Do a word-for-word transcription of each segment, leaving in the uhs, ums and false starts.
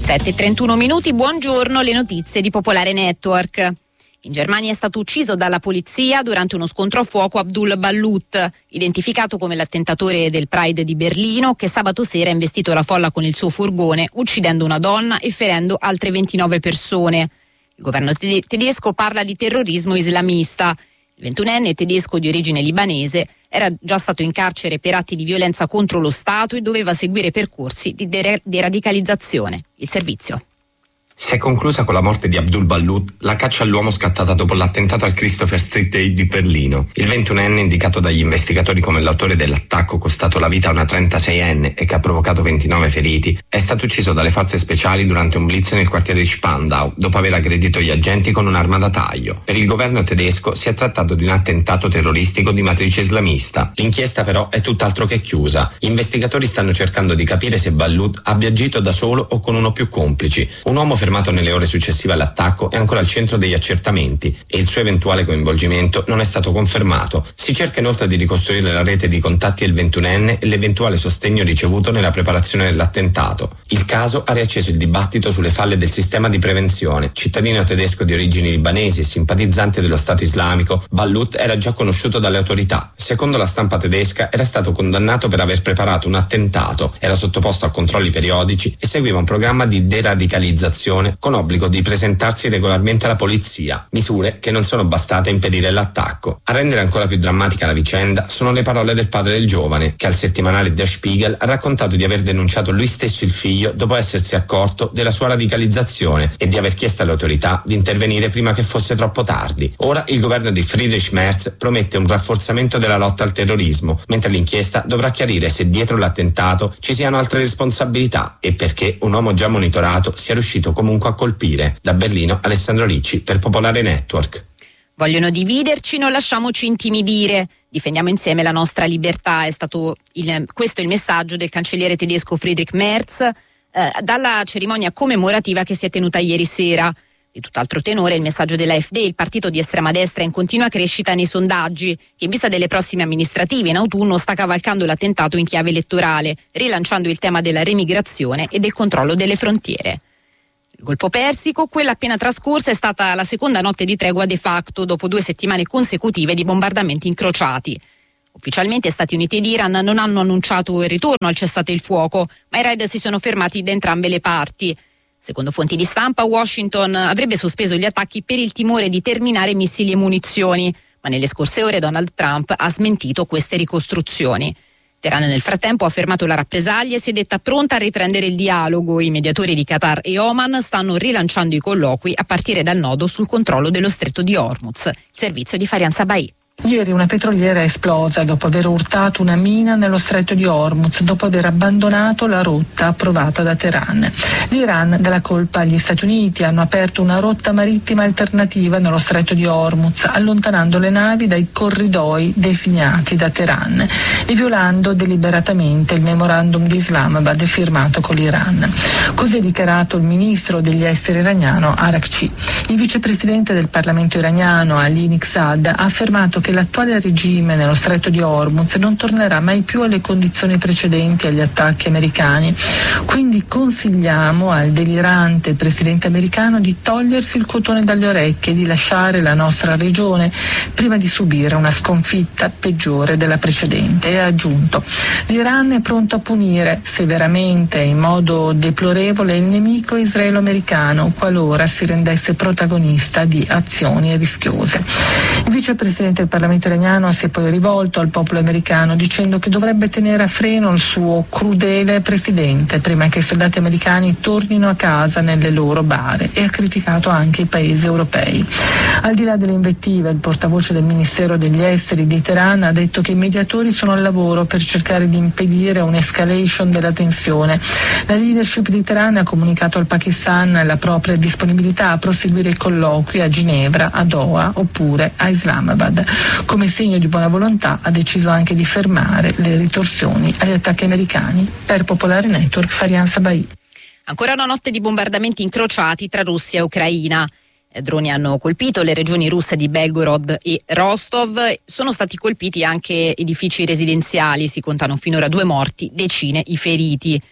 sette e trentuno minuti, buongiorno, le notizie di Popolare Network. In Germania è stato ucciso dalla polizia durante uno scontro a fuoco Abdul Ballout, identificato come l'attentatore del Pride di Berlino, che sabato sera ha investito la folla con il suo furgone, uccidendo una donna e ferendo altre ventinove persone. Il governo tedesco parla di terrorismo islamista. Il ventunenne tedesco di origine libanese era già stato in carcere per atti di violenza contro lo Stato e doveva seguire percorsi di deradicalizzazione. Il servizio. Si è conclusa con la morte di Abdul Ballout la caccia all'uomo scattata dopo l'attentato al Christopher Street Day di Berlino. Il ventunenne, indicato dagli investigatori come l'autore dell'attacco costato la vita a una trentaseienne e che ha provocato ventinove feriti, è stato ucciso dalle forze speciali durante un blitz nel quartiere di Spandau, dopo aver aggredito gli agenti con un'arma da taglio. Per il governo tedesco si è trattato di un attentato terroristico di matrice islamista. L'inchiesta però è tutt'altro che chiusa. Gli investigatori stanno cercando di capire se Ballout abbia agito da solo o con uno o più complici. Un uomo fermato nelle ore successive all'attacco è ancora al centro degli accertamenti e il suo eventuale coinvolgimento non è stato confermato. Si cerca inoltre di ricostruire la rete di contatti del ventunenne e l'eventuale sostegno ricevuto nella preparazione dell'attentato. Il caso ha riacceso il dibattito sulle falle del sistema di prevenzione. Cittadino tedesco di origini libanesi e simpatizzante dello Stato islamico, Ballout era già conosciuto dalle autorità. Secondo la stampa tedesca era stato condannato per aver preparato un attentato, era sottoposto a controlli periodici e seguiva un programma di deradicalizzazione con obbligo di presentarsi regolarmente alla polizia, misure che non sono bastate a impedire l'attacco. A rendere ancora più drammatica la vicenda sono le parole del padre del giovane, che al settimanale Der Spiegel ha raccontato di aver denunciato lui stesso il figlio dopo essersi accorto della sua radicalizzazione e di aver chiesto alle autorità di intervenire prima che fosse troppo tardi. Ora il governo di Friedrich Merz promette un rafforzamento della lotta al terrorismo, mentre l'inchiesta dovrà chiarire se dietro l'attentato ci siano altre responsabilità e perché un uomo già monitorato sia riuscito comunque a colpire. Da Berlino, Alessandro Ricci per Popolare Network. Vogliono dividerci, non lasciamoci intimidire. Difendiamo insieme la nostra libertà. È stato il, questo il messaggio del cancelliere tedesco Friedrich Merz eh, dalla cerimonia commemorativa che si è tenuta ieri sera. Di tutt'altro tenore il messaggio dell'A F D, il partito di estrema destra in continua crescita nei sondaggi, che in vista delle prossime amministrative in autunno sta cavalcando l'attentato in chiave elettorale, rilanciando il tema della remigrazione e del controllo delle frontiere. Il Golfo Persico, quella appena trascorsa, è stata la seconda notte di tregua de facto dopo due settimane consecutive di bombardamenti incrociati. Ufficialmente Stati Uniti ed Iran non hanno annunciato il ritorno al cessate il fuoco, ma i raid si sono fermati da entrambe le parti. Secondo fonti di stampa, Washington avrebbe sospeso gli attacchi per il timore di terminare missili e munizioni, ma nelle scorse ore Donald Trump ha smentito queste ricostruzioni. Teheran nel frattempo ha fermato la rappresaglia e si è detta pronta a riprendere il dialogo. I mediatori di Qatar e Oman stanno rilanciando i colloqui a partire dal nodo sul controllo dello stretto di Hormuz. Il servizio di Farian Sabai. Ieri una petroliera è esplosa dopo aver urtato una mina nello stretto di Hormuz, dopo aver abbandonato la rotta approvata da Teheran. L'Iran dà la colpa agli Stati Uniti, hanno aperto una rotta marittima alternativa nello stretto di Hormuz, allontanando le navi dai corridoi designati da Teheran e violando deliberatamente il memorandum di Islamabad firmato con l'Iran. Così ha dichiarato il ministro degli esteri iraniano Arakci. Il vicepresidente del Parlamento iraniano Ali Niksad ha affermato che l'attuale regime nello stretto di Hormuz non tornerà mai più alle condizioni precedenti agli attacchi americani. Quindi consigliamo al delirante presidente americano di togliersi il cotone dalle orecchie e di lasciare la nostra regione prima di subire una sconfitta peggiore della precedente. E ha aggiunto: l'Iran è pronto a punire severamente e in modo deplorevole il nemico israelo-americano qualora si rendesse protagonista di azioni rischiose. Il vicepresidente del Parlamento iraniano si è poi rivolto al popolo americano dicendo che dovrebbe tenere a freno il suo crudele presidente prima che i soldati americani tornino a casa nelle loro bare, e ha criticato anche i paesi europei. Al di là delle invettive, il portavoce del Ministero degli Esteri di Teheran ha detto che i mediatori sono al lavoro per cercare di impedire un'escalation della tensione. La leadership di Teheran ha comunicato al Pakistan la propria disponibilità a proseguire i colloqui a Ginevra, a Doha oppure a Islamabad. Come segno di buona volontà ha deciso anche di fermare le ritorsioni agli attacchi americani. Per Popolare Network, Farian Sabai. Ancora una notte di bombardamenti incrociati tra Russia e Ucraina. Droni hanno colpito le regioni russe di Belgorod e Rostov. Sono stati colpiti anche edifici residenziali, si contano finora due morti, decine i feriti.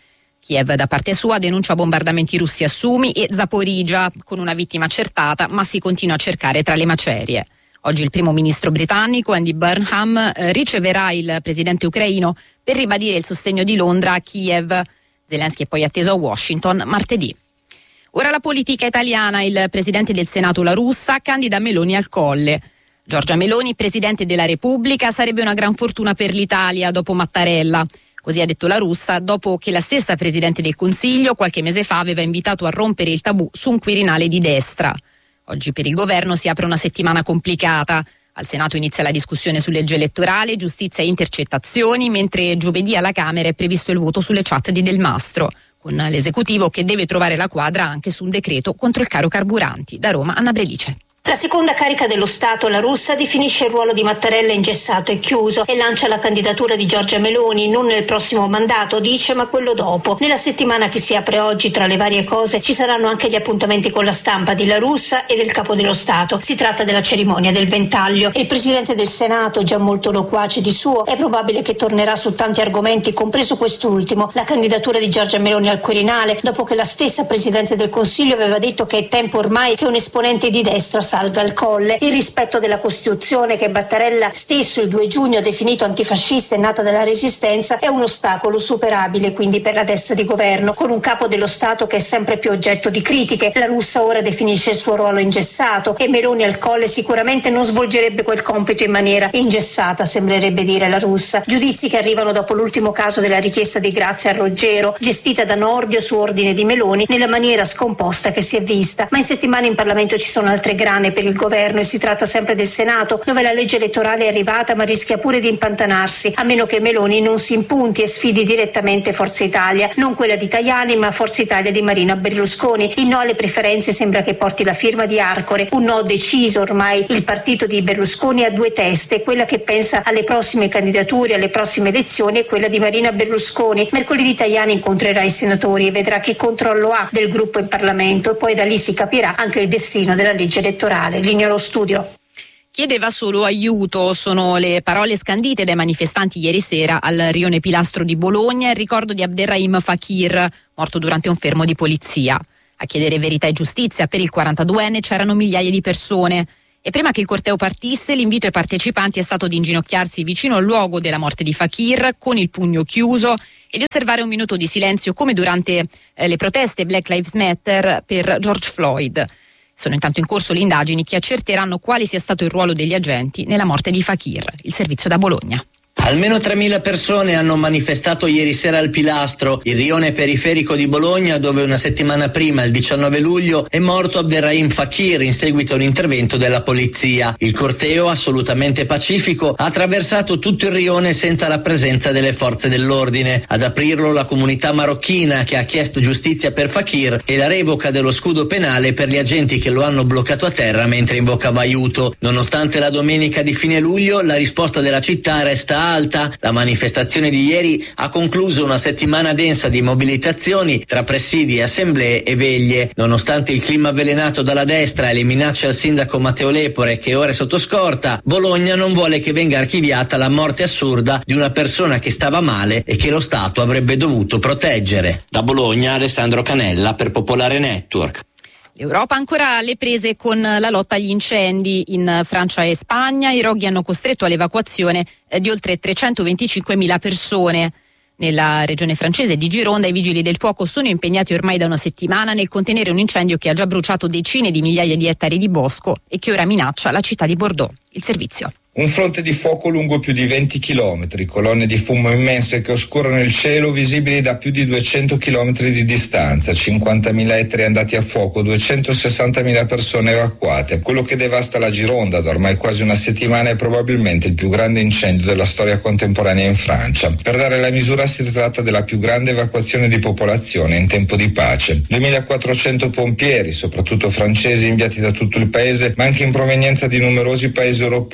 Kiev da parte sua denuncia bombardamenti russi a Sumi e Zaporizhzhia con una vittima accertata, ma si continua a cercare tra le macerie. Oggi il primo ministro britannico Andy Burnham eh, riceverà il presidente ucraino per ribadire il sostegno di Londra a Kiev. Zelensky è poi atteso a Washington martedì. Ora la politica italiana, il presidente del Senato La Russa candida Meloni al Colle. Giorgia Meloni, presidente della Repubblica, sarebbe una gran fortuna per l'Italia dopo Mattarella. Così ha detto La Russa dopo che la stessa Presidente del Consiglio qualche mese fa aveva invitato a rompere il tabù su un Quirinale di destra. Oggi per il governo si apre una settimana complicata. Al Senato inizia la discussione su legge elettorale, giustizia e intercettazioni, mentre giovedì alla Camera è previsto il voto sulle chat di Del Mastro, con l'esecutivo che deve trovare la quadra anche su un decreto contro il caro carburanti. Da Roma, Anna Brelice. La seconda carica dello Stato, La Russa, definisce il ruolo di Mattarella ingessato e chiuso e lancia la candidatura di Giorgia Meloni, non nel prossimo mandato, dice, ma quello dopo. Nella settimana che si apre oggi, tra le varie cose, ci saranno anche gli appuntamenti con la stampa di La Russa e del Capo dello Stato. Si tratta della cerimonia del Ventaglio. Il Presidente del Senato, già molto loquace di suo, è probabile che tornerà su tanti argomenti, compreso quest'ultimo, la candidatura di Giorgia Meloni al Quirinale, dopo che la stessa Presidente del Consiglio aveva detto che è tempo ormai che un esponente di destra salga al Colle. Il rispetto della Costituzione, che Mattarella stesso il due giugno ha definito antifascista e nata dalla Resistenza, è un ostacolo superabile quindi per la destra di governo, con un capo dello Stato che è sempre più oggetto di critiche. La Russa ora definisce il suo ruolo ingessato e Meloni al Colle sicuramente non svolgerebbe quel compito in maniera ingessata, sembrerebbe dire La Russa. Giudizi che arrivano dopo l'ultimo caso della richiesta di grazia a Roggero, gestita da Nordio su ordine di Meloni, nella maniera scomposta che si è vista. Ma in settimana in Parlamento ci sono altre grane per il governo e si tratta sempre del Senato, dove la legge elettorale è arrivata ma rischia pure di impantanarsi, a meno che Meloni non si impunti e sfidi direttamente Forza Italia, non quella di Tajani ma Forza Italia di Marina Berlusconi. Il no alle preferenze sembra che porti la firma di Arcore, un no deciso ormai. Il partito di Berlusconi ha due teste, quella che pensa alle prossime candidature, alle prossime elezioni, e quella di Marina Berlusconi. Mercoledì Tajani incontrerà i senatori e vedrà che controllo ha del gruppo in Parlamento e poi da lì si capirà anche il destino della legge elettorale. Linea allo studio. Chiedeva solo aiuto, sono le parole scandite dai manifestanti ieri sera al rione Pilastro di Bologna, il ricordo di Abderrahim Fakir, morto durante un fermo di polizia. A chiedere verità e giustizia per il quarantaduenne c'erano migliaia di persone e prima che il corteo partisse l'invito ai partecipanti è stato di inginocchiarsi vicino al luogo della morte di Fakir con il pugno chiuso e di osservare un minuto di silenzio come durante eh, le proteste Black Lives Matter per George Floyd. Sono intanto in corso le indagini che accerteranno quale sia stato il ruolo degli agenti nella morte di Fakir. Il servizio da Bologna. Almeno tremila persone hanno manifestato ieri sera al Pilastro, il rione periferico di Bologna, dove una settimana prima, il diciannove luglio, è morto Abderrahim Fakir in seguito a un intervento della polizia. Il corteo, assolutamente pacifico, ha attraversato tutto il rione senza la presenza delle forze dell'ordine. Ad aprirlo la comunità marocchina, che ha chiesto giustizia per Fakir e la revoca dello scudo penale per gli agenti che lo hanno bloccato a terra mentre invocava aiuto. Nonostante la domenica di fine luglio, la risposta della città resta alta. La manifestazione di ieri ha concluso una settimana densa di mobilitazioni tra presidi, assemblee e veglie. Nonostante il clima avvelenato dalla destra e le minacce al sindaco Matteo Lepore, che ora è sotto scorta, Bologna non vuole che venga archiviata la morte assurda di una persona che stava male e che lo Stato avrebbe dovuto proteggere. Da Bologna, Alessandro Canella per Popolare Network. L'Europa ancora alle prese con la lotta agli incendi. In Francia e Spagna i roghi hanno costretto all'evacuazione di oltre trecentoventicinquemila persone. Nella regione francese di Gironda i vigili del fuoco sono impegnati ormai da una settimana nel contenere un incendio che ha già bruciato decine di migliaia di ettari di bosco e che ora minaccia la città di Bordeaux. Il servizio. Un fronte di fuoco lungo più di venti chilometri, colonne di fumo immense che oscurano il cielo, visibili da più di duecento chilometri di distanza, cinquantamila ettari andati a fuoco, duecentosessantamila persone evacuate. Quello che devasta la Gironda da ormai quasi una settimana è probabilmente il più grande incendio della storia contemporanea in Francia. Per dare la misura si tratta della più grande evacuazione di popolazione in tempo di pace. duemilaquattrocento pompieri, soprattutto francesi, inviati da tutto il paese, ma anche in provenienza di numerosi paesi europei, quasi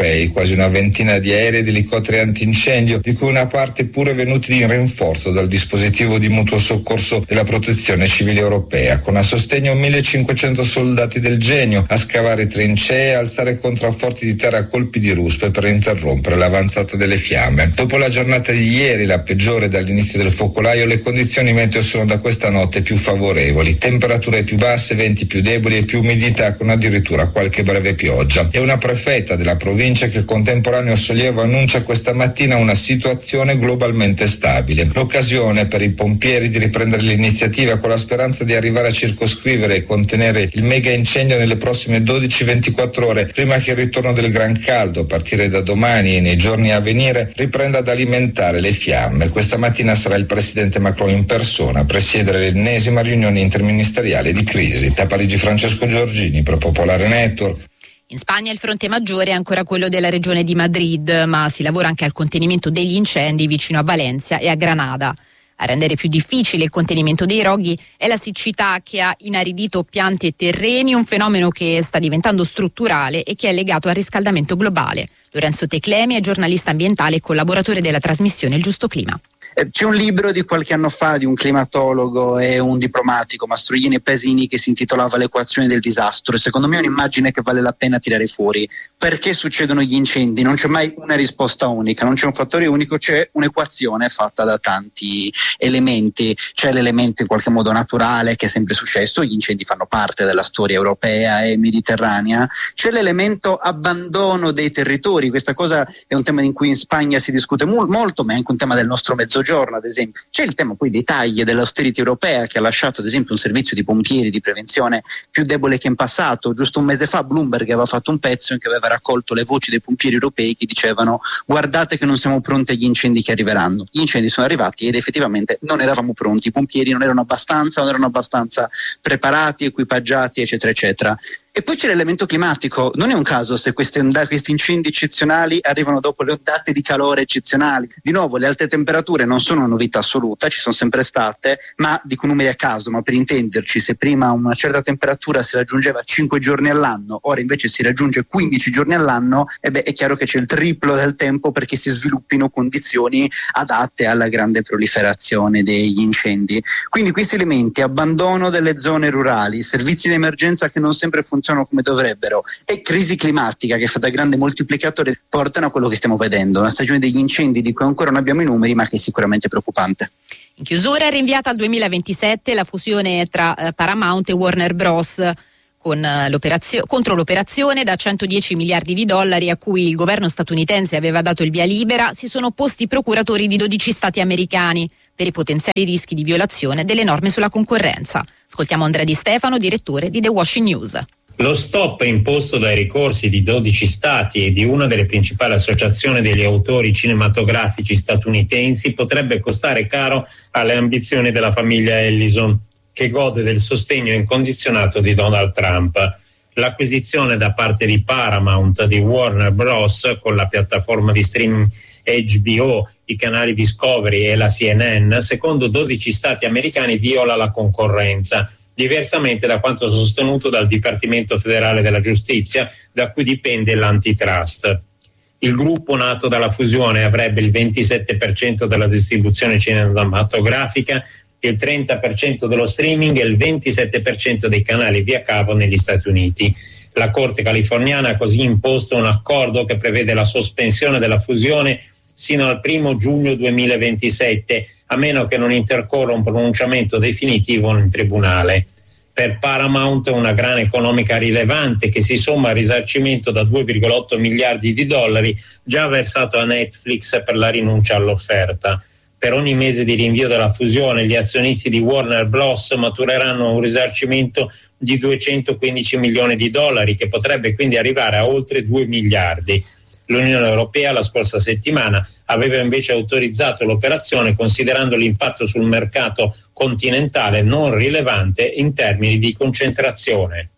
quasi una ventina di aerei ed elicotteri antincendio, di cui una parte pure venuti in rinforzo dal dispositivo di mutuo soccorso della Protezione Civile Europea, con a sostegno millecinquecento soldati del Genio a scavare trincee e alzare contrafforti di terra a colpi di ruspe per interrompere l'avanzata delle fiamme. Dopo la giornata di ieri, la peggiore dall'inizio del focolaio, le condizioni meteo sono da questa notte più favorevoli, temperature più basse, venti più deboli e più umidità, con addirittura qualche breve pioggia. E una prefetta della provincia che contemporaneo sollievo annuncia questa mattina una situazione globalmente stabile. L'occasione per i pompieri di riprendere l'iniziativa con la speranza di arrivare a circoscrivere e contenere il mega incendio nelle prossime dodici ventiquattro ore, prima che il ritorno del gran caldo, a partire da domani e nei giorni a venire, riprenda ad alimentare le fiamme. Questa mattina sarà il presidente Macron in persona a presiedere l'ennesima riunione interministeriale di crisi. Da Parigi Francesco Giorgini per Popolare Network. In Spagna il fronte maggiore è ancora quello della regione di Madrid, ma si lavora anche al contenimento degli incendi vicino a Valencia e a Granada. A rendere più difficile il contenimento dei roghi è la siccità che ha inaridito piante e terreni, un fenomeno che sta diventando strutturale e che è legato al riscaldamento globale. Lorenzo Teclemi è giornalista ambientale e collaboratore della trasmissione Il Giusto Clima. C'è un libro di qualche anno fa di un climatologo e un diplomatico, Mastroianni e Pasini, che si intitolava L'equazione del disastro, e secondo me è un'immagine che vale la pena tirare fuori. Perché succedono gli incendi? Non c'è mai una risposta unica, non c'è un fattore unico, c'è un'equazione fatta da tanti elementi. C'è l'elemento in qualche modo naturale, che è sempre successo, gli incendi fanno parte della storia europea e mediterranea. C'è l'elemento abbandono dei territori, questa cosa è un tema in cui in Spagna si discute molto, ma è anche un tema del nostro mezzogiorno, ad esempio. C'è il tema poi dei tagli dell'austerity europea, che ha lasciato ad esempio un servizio di pompieri di prevenzione più debole che in passato. Giusto un mese fa Bloomberg aveva fatto un pezzo in cui aveva raccolto le voci dei pompieri europei che dicevano: guardate che non siamo pronti agli incendi che arriveranno. Gli incendi sono arrivati ed effettivamente non eravamo pronti, i pompieri non erano abbastanza, non erano abbastanza preparati, equipaggiati, eccetera eccetera. E poi c'è l'elemento climatico. Non è un caso se queste onda, questi incendi eccezionali arrivano dopo le ondate di calore eccezionali. Di nuovo, le alte temperature non sono una novità assoluta, ci sono sempre state, ma dico numeri a caso, ma per intenderci, se prima una certa temperatura si raggiungeva cinque giorni all'anno, ora invece si raggiunge quindici giorni all'anno, e beh, è chiaro che c'è il triplo del tempo perché si sviluppino condizioni adatte alla grande proliferazione degli incendi. Quindi questi elementi, abbandono delle zone rurali, servizi di emergenza che non sempre funzionano come dovrebbero e crisi climatica che fa da grande moltiplicatore, portano a quello che stiamo vedendo, una stagione degli incendi di cui ancora non abbiamo i numeri, ma che è sicuramente preoccupante. In chiusura è rinviata al duemilaventisette la fusione tra eh, Paramount e Warner Bros. Con, eh, l'operazio- contro l'operazione da centodieci miliardi di dollari a cui il governo statunitense aveva dato il via libera, si sono opposti i procuratori di dodici stati americani per i potenziali rischi di violazione delle norme sulla concorrenza. Ascoltiamo Andrea Di Stefano, direttore di The Washington News. Lo stop imposto dai ricorsi di dodici stati e di una delle principali associazioni degli autori cinematografici statunitensi potrebbe costare caro alle ambizioni della famiglia Ellison, che gode del sostegno incondizionato di Donald Trump. L'acquisizione da parte di Paramount di Warner Bros. Con la piattaforma di streaming H B O, i canali Discovery e la C N N, secondo dodici stati americani viola la concorrenza, diversamente da quanto sostenuto dal Dipartimento federale della giustizia, da cui dipende l'antitrust. Il gruppo nato dalla fusione avrebbe il ventisette per cento della distribuzione cinematografica, il trenta per cento dello streaming e il ventisette per cento dei canali via cavo negli Stati Uniti. La Corte californiana ha così imposto un accordo che prevede la sospensione della fusione sino al primo giugno duemilaventisette, a meno che non intercorra un pronunciamento definitivo in tribunale. Per Paramount è una grana economica rilevante che si somma al risarcimento da due virgola otto miliardi di dollari già versato a Netflix per la rinuncia all'offerta. Per ogni mese di rinvio della fusione, gli azionisti di Warner Bros. Matureranno un risarcimento di duecentoquindici milioni di dollari, che potrebbe quindi arrivare a oltre due miliardi. L'Unione Europea la scorsa settimana aveva invece autorizzato l'operazione, considerando l'impatto sul mercato continentale non rilevante in termini di concentrazione.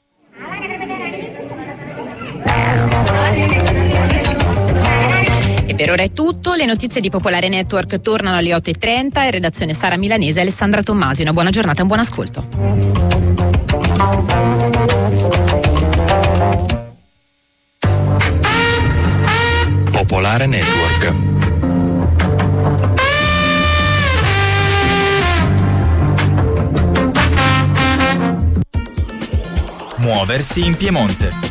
E per ora è tutto, le notizie di Popolare Network tornano alle otto e trenta, in redazione Sara Milanese e Alessandra Tommasi. Una buona giornata e un buon ascolto. Popolare Network. Muoversi in Piemonte.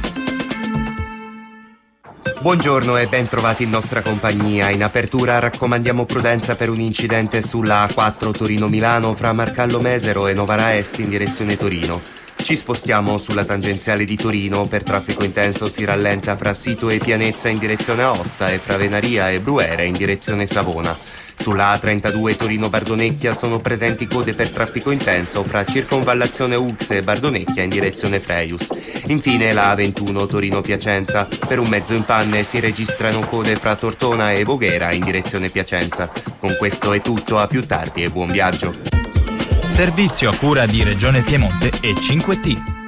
Buongiorno e ben trovati in nostra compagnia. In apertura raccomandiamo prudenza per un incidente sulla A quattro Torino-Milano fra Marcallo Mesero e Novara Est in direzione Torino. Ci spostiamo sulla tangenziale di Torino. Per traffico intenso si rallenta fra Sito e Pianezza in direzione Aosta e fra Venaria e Bruera in direzione Savona. Sulla A trentadue Torino-Bardonecchia sono presenti code per traffico intenso fra Circonvallazione Ux e Bardonecchia in direzione Freius. Infine la A ventuno Torino-Piacenza. Per un mezzo in panne si registrano code fra Tortona e Voghera in direzione Piacenza. Con questo è tutto, a più tardi e buon viaggio. Servizio a cura di Regione Piemonte e cinque T.